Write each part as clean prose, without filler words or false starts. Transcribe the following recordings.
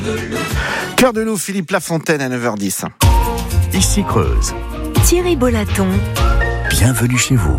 Cœur de loup, Philippe Lafontaine à 9h10. Ici Creuse. Thierry Bollaton. Bienvenue chez vous.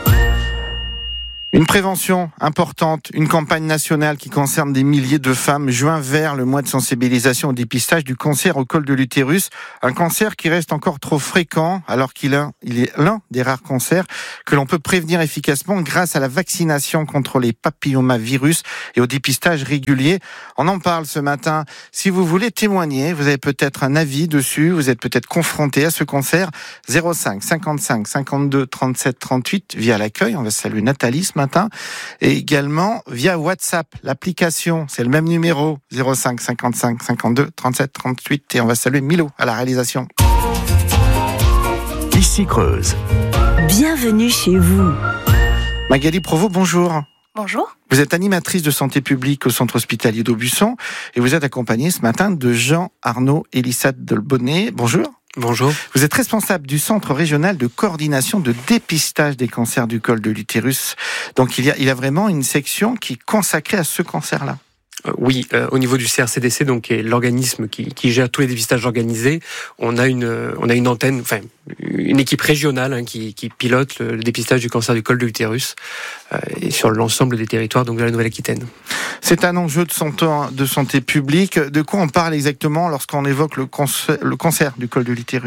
Une prévention importante, une campagne nationale qui concerne des milliers de femmes. Juin vert, le mois de sensibilisation au dépistage du cancer au col de l'utérus. Un cancer qui reste encore trop fréquent alors qu'il est l'un des rares cancers que l'on peut prévenir efficacement grâce à la vaccination contre les papillomavirus et au dépistage régulier. On en parle ce matin. Si vous voulez témoigner, vous avez peut-être un avis dessus, vous êtes peut-être confronté à ce cancer. 05 55 52 37 38 via l'accueil. On va saluer Nathalie ce matin. Et également via WhatsApp, l'application, c'est le même numéro, 05 55 52 37 38. Et on va saluer Milo à la réalisation. Ici Creuse. Bienvenue chez vous. Magali Provost, bonjour. Bonjour. Vous êtes animatrice de santé publique au centre hospitalier d'Aubusson et vous êtes accompagnée ce matin de Jean-Arnaud Elissade Delbonnet. Bonjour. Bonjour. Vous êtes responsable du Centre régional de coordination de dépistage des cancers du col de l'utérus. Donc il y a vraiment une section qui est consacrée à ce cancer-là. Oui, au niveau du CRCDC, donc qui est l'organisme qui gère tous les dépistages organisés, on a une antenne, enfin une équipe régionale qui pilote le dépistage du cancer du col de l'utérus et sur l'ensemble des territoires donc de la Nouvelle-Aquitaine. C'est un enjeu de santé publique. De quoi on parle exactement lorsqu'on évoque le cancer du col de l'utérus ?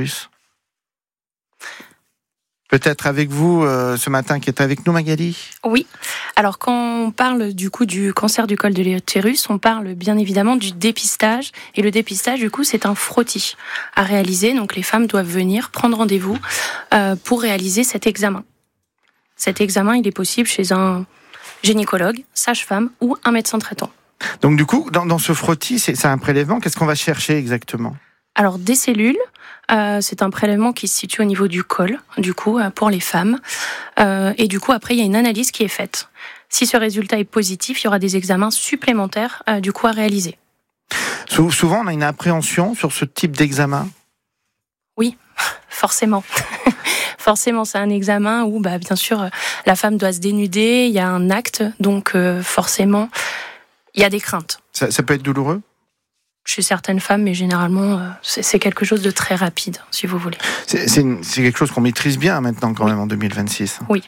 Peut-être avec vous ce matin qui est avec nous, Magali ? Oui. Alors quand on parle du cancer du col de l'utérus, on parle bien évidemment du dépistage. Et le dépistage, du coup, c'est un frottis à réaliser. Donc les femmes doivent venir prendre rendez-vous pour réaliser cet examen. Cet examen, il est possible chez un gynécologue, sage-femme ou un médecin traitant. Donc du coup, dans ce frottis, c'est un prélèvement. Qu'est-ce qu'on va chercher exactement ? Alors des cellules, c'est un prélèvement qui se situe au niveau du col, du coup, pour les femmes. Et du coup, après, il y a une analyse qui est faite. Si ce résultat est positif, il y aura des examens supplémentaires, du coup, à réaliser. Souvent, on a une appréhension sur ce type d'examen ? Oui, forcément. Forcément, c'est un examen où, bien sûr, la femme doit se dénuder, il y a un acte, donc forcément, il y a des craintes. Ça peut être douloureux ? Chez certaines femmes, mais généralement, c'est quelque chose de très rapide, si vous voulez. C'est quelque chose qu'on maîtrise bien maintenant, quand même, en 2026. Oui.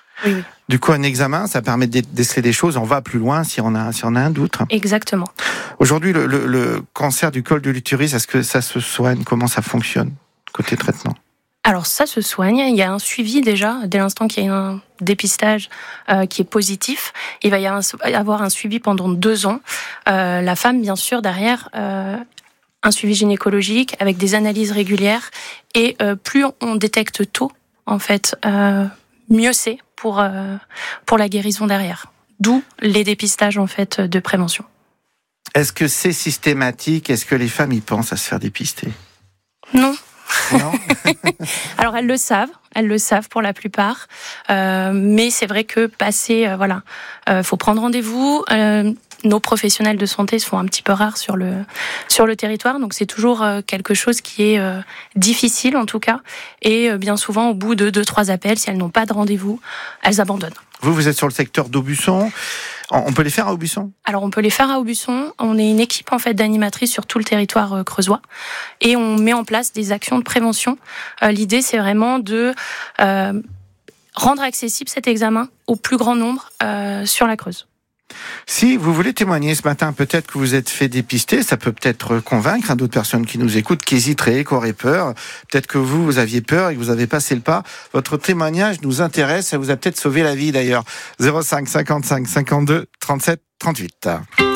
Du coup, un examen, ça permet de déceler des choses. On va plus loin si on a un doute. Exactement. Aujourd'hui, le cancer du col de l'utérus, est-ce que ça se soigne ? Comment ça fonctionne, côté traitement ? Alors ça se soigne, il y a un suivi déjà, dès l'instant qu'il y a un dépistage qui est positif, il va y avoir un suivi pendant 2 ans. La femme, bien sûr, derrière, un suivi gynécologique avec des analyses régulières et plus on détecte tôt, en fait, mieux c'est pour la guérison derrière. D'où les dépistages, en fait, de prévention. Est-ce que c'est systématique ? Est-ce que les femmes y pensent à se faire dépister ? Non. Non. Alors elles le savent pour la plupart, mais c'est vrai que faut prendre rendez-vous. Nos professionnels de santé se font un petit peu rares sur le territoire, donc c'est toujours quelque chose qui est difficile en tout cas. Et bien souvent, au bout de 2-3 appels, si elles n'ont pas de rendez-vous, elles abandonnent. Vous êtes sur le secteur d'Aubusson. On peut les faire à Aubusson ? Alors on peut les faire à Aubusson. On est une équipe en fait d'animatrices sur tout le territoire creusois et on met en place des actions de prévention. L'idée c'est vraiment de rendre accessible cet examen au plus grand nombre sur la Creuse. Si vous voulez témoigner ce matin, peut-être que vous êtes fait dépister, ça peut peut-être convaincre d'autres personnes qui nous écoutent, qui hésiteraient, qui auraient peur. Peut-être que vous aviez peur et que vous avez passé le pas. Votre témoignage nous intéresse, ça vous a peut-être sauvé la vie d'ailleurs. 05 55 52 37 38.